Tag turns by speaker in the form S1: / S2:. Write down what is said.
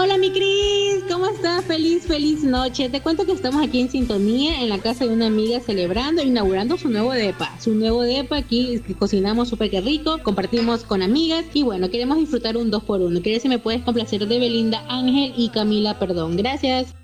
S1: Hola mi Cris, ¿cómo estás? Feliz noche. Te cuento que estamos aquí en sintonía en la casa de una amiga celebrando, inaugurando su nuevo depa. Su nuevo depa aquí que cocinamos súper que rico, compartimos con amigas y bueno, queremos disfrutar un 2 por 1. Quería si me puedes complacer de Belinda, Ángel y Camila, perdón. Gracias.